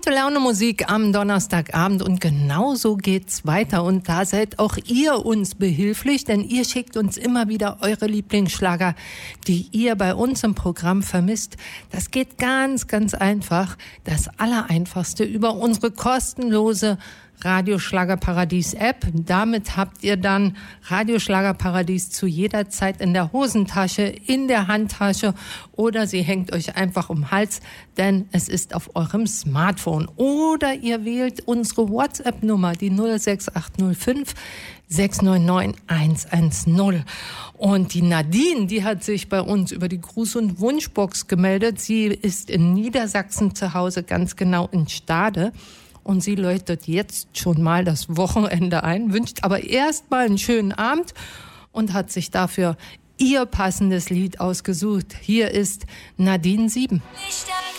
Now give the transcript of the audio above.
Gute Laune Musik am Donnerstagabend und genauso geht's weiter. Und da seid auch ihr uns behilflich, denn ihr schickt uns immer wieder eure Lieblingsschlager, die ihr bei uns im Programm vermisst. Das geht ganz, ganz einfach. Das Allereinfachste über unsere kostenlose Radioschlagerparadies-App. Damit habt ihr dann Radioschlagerparadies zu jeder Zeit in der Hosentasche, in der Handtasche oder sie hängt euch einfach um den Hals, denn es ist auf eurem Smartphone. Oder ihr wählt unsere WhatsApp-Nummer, die 06805 699 110. Und die Nadine, die hat sich bei uns über die Gruß- und Wunschbox gemeldet. Sie ist in Niedersachsen zu Hause, ganz genau in Stade. Und sie läutet jetzt schon mal das Wochenende ein, wünscht aber erstmal einen schönen Abend und hat sich dafür ihr passendes Lied ausgesucht. Hier ist Nadine 7.